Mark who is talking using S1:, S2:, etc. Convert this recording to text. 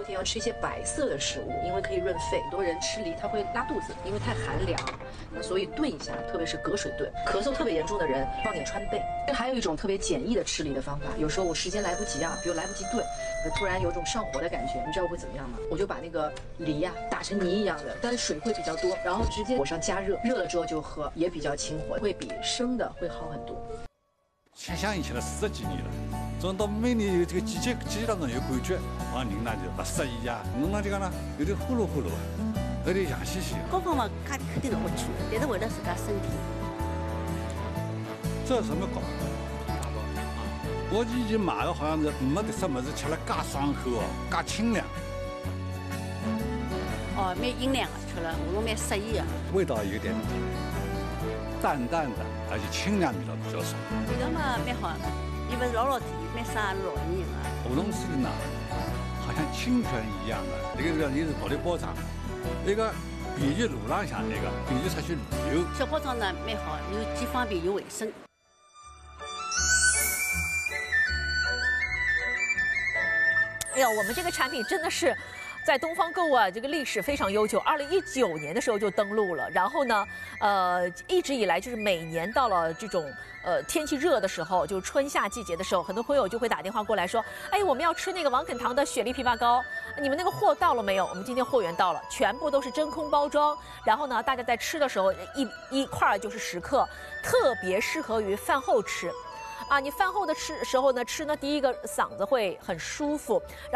S1: 秋天要吃一些白色的食物，因为可以润肺。很多人吃梨它会拉肚子，因为太寒凉，那所以炖一下，特别是隔水炖。咳嗽特别严重的人放点川贝。还有一种特别简易的吃梨的方法，有时候我时间来不及啊，比如来不及炖，突然有种上火的感觉，你知道我会怎么样吗？我就把那个梨呀打成泥一样的，但是水会比较多，然后直接火上加热，热了之后就喝，也比较清火，会比生的会好很多。
S2: 想以前的40几年了，总到每年有这个季节当中有感觉，往人呢就不适宜啊，弄了这个呢有点呼噜呼噜，有点痒兮兮。
S3: 各方面家里肯定是不错，但是为了自家身体。
S2: 这什么搞？我以前买的好像是没得什么是吃了介爽口哦，介清凉。
S3: 哦，蛮营养的，吃了我蛮适宜的。
S2: 味道有点淡淡的，而且清凉味道比较少。
S3: 味道嘛蛮好，又不是老甜，蛮适合老年人啊。
S2: 梧桐水呢，好像清泉一样的，这个你是独立包装，那个便于路浪向那个，便于出去旅游。
S3: 小包装呢蛮好，又既方便又卫生。
S4: 哎呀，我们这个产品真的是在东方购物啊，这个历史非常悠久。2019年的时候就登陆了，然后呢，一直以来就是每年到了这种天气热的时候，就春夏季节的时候，很多朋友就会打电话过来说，哎，我们要吃那个王肯堂的雪梨枇杷膏，你们那个货到了没有？我们今天货源到了，全部都是真空包装。然后呢，大家在吃的时候一块就是10克，特别适合于饭后吃。啊，你饭后的时候呢，吃呢，第一个嗓子会很舒服。